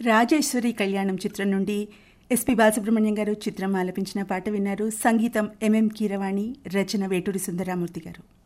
రాజేశ్వరి కళ్యాణం చిత్రం నుండి ఎస్పి బాలసుబ్రహ్మణ్యం గారు చిత్రం ఆలపించిన పాట విన్నారు. సంగీతం ఎంఎం కీరవాణి, రచన వేటూరి సుందరామూర్తి గారు.